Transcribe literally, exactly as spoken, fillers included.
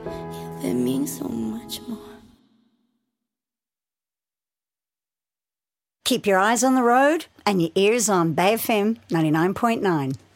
Yeah, that means so much more. Keep your eyes on the road and your ears on Bay F M ninety-nine point nine.